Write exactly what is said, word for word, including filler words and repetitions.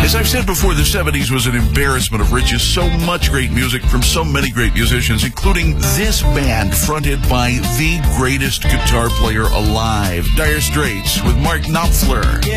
As I've said before, the seventies was an embarrassment of riches. So much great music from so many great musicians, including this band fronted by the greatest guitar player alive, Dire Straits, with Mark Knopfler.